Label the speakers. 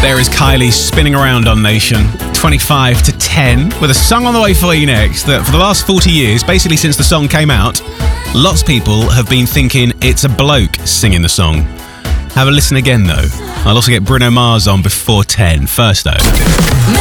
Speaker 1: There is Kylie spinning around on Nation, 25 to 10, with a song on the way for you next that for the last 40 years, basically since the song came out, lots of people have been thinking it's a bloke singing the song. Have a listen again though. I'll also get Bruno Mars on before 10. First though.